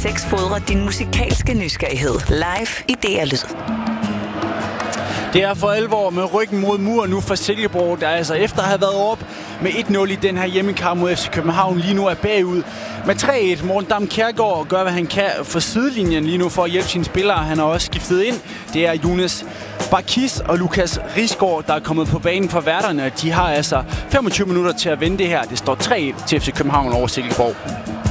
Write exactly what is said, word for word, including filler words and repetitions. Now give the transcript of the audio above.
seks fodrer din musikalske nysgerrighed. Live i D R Lyd. Det er for alvor med ryggen mod mur nu for Silkeborg, der altså efter at have været op med et nul i den her hjemmekamp mod F C København lige nu er bagud med tre et. Morten Dam Kjærgaard gør, hvad han kan for sidelinjen lige nu for at hjælpe sine spillere. Han har også skiftet ind. Det er Jonas Barkis og Lukas Risgaard, der er kommet på banen for værterne. De har altså femogtyve minutter til at vende det her. Det står tre et til F C København over Silkeborg.